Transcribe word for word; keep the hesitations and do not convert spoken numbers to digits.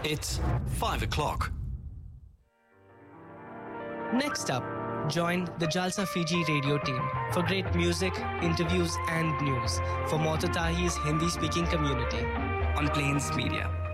It's five o'clock. Next up, join the Jalsa Fiji radio team for great music, interviews and news for Mototahi's Hindi-speaking community On Plains Media.